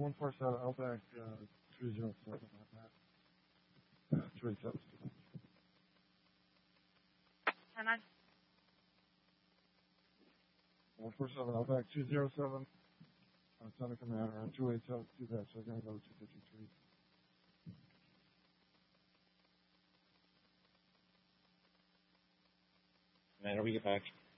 147 Outback 307 on that. 287. And I 147 Outback 207 on Seneca Manor on 287. So we're going to go to 253. Manor, we get back.